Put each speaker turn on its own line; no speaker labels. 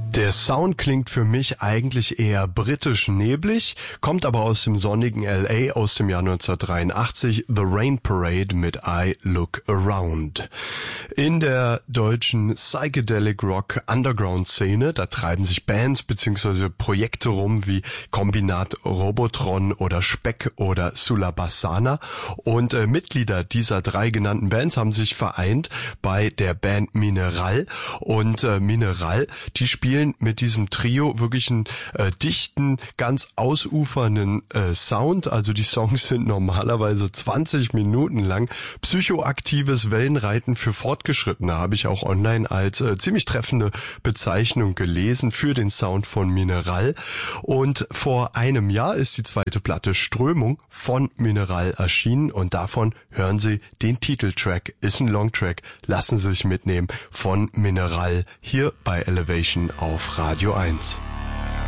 Der Sound klingt für mich eigentlich eher britisch neblig, kommt aber aus dem sonnigen LA aus dem Jahr 1983, The Rain Parade mit I Look Around. In der deutschen Psychedelic Rock Underground Szene, da treiben sich Bands bzw. Projekte rum wie Kombinat Robotron oder Speck oder Sulabassana und Mitglieder dieser drei genannten Bands haben sich vereint bei der Band Mineral und Mineral, die spielen mit diesem Trio wirklich einen dichten, ganz ausufernden Sound. Also die Songs sind normalerweise 20 Minuten lang. Psychoaktives Wellenreiten für Fortgeschrittene habe ich auch online als ziemlich treffende Bezeichnung gelesen für den Sound von Mineral. Und vor einem Jahr ist die zweite Platte Strömung von Mineral erschienen und davon hören Sie den Titeltrack. Ist ein Longtrack. Lassen Sie sich mitnehmen von Mineral hier bei Elevation auf Radio 1.